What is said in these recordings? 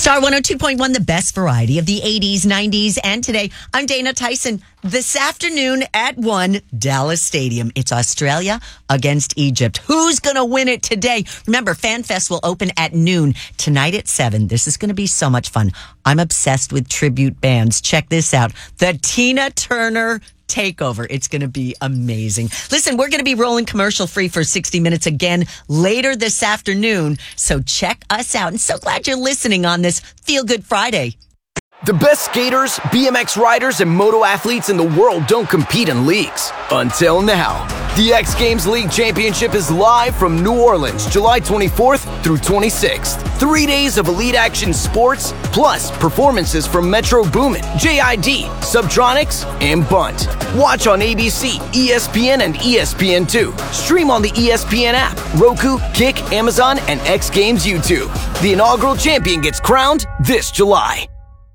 Star 102.1, the best variety of the 80s, 90s, and today. I'm Dana Tyson. This afternoon at 1, Dallas Stadium. It's Australia against Egypt. Who's going to win it today? Remember, FanFest will open at noon. Tonight at 7. This is going to be so much fun. I'm obsessed with tribute bands. Check this out. The Tina Turner Takeover. It's going to be amazing. Listen, we're going to be rolling commercial free for 60 minutes again later this afternoon. So check us out. And so glad you're listening on this Feel Good Friday. The best skaters, BMX riders, and moto athletes in the world don't compete in leagues. Until now. The X Games League Championship is live from New Orleans, July 24th through 26th. 3 days of elite action sports, plus performances from Metro Boomin, JID, Subtronics, and Bunt. Watch on ABC, ESPN, and ESPN2. Stream on the ESPN app, Roku, Kick, Amazon, and X Games YouTube. The inaugural champion gets crowned this July.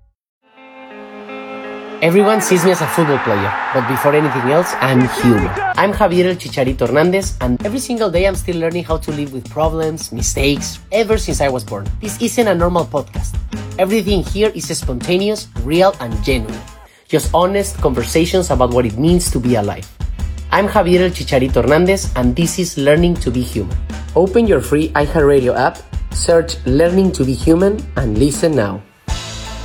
Everyone sees me as a football player, but before anything else, I'm human. I'm Javier El Chicharito Hernandez, and every single day I'm still learning how to live with problems, mistakes, ever since I was born. This isn't a normal podcast. Everything here is spontaneous, real, and genuine. Just honest conversations about what it means to be alive. I'm Javier El Chicharito Hernandez, and this is Learning to be Human. Open your free iHeartRadio app, search Learning to be Human, and listen now.